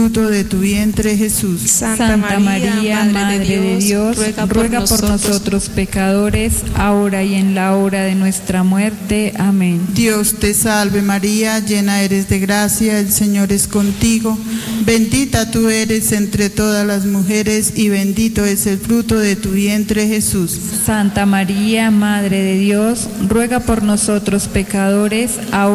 fruto de tu vientre, Jesús. Santa María, Madre de Dios, ruega por nosotros pecadores, ahora y en la hora de nuestra muerte. Amén. Dios te salve María, llena eres de gracia, el Señor es contigo. Bendita tú eres entre todas las mujeres y bendito es el fruto de tu vientre, Jesús. Santa María, Madre de Dios, ruega por nosotros pecadores, ahora